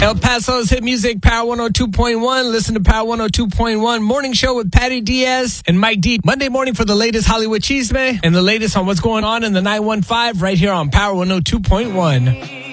El Paso's hit music, Power 102.1. Listen to Power 102.1 Morning Show with Patty Diaz and Mike D. Monday morning for the latest Hollywood chisme and the latest on what's going on in the 915 right here on Power 102.1.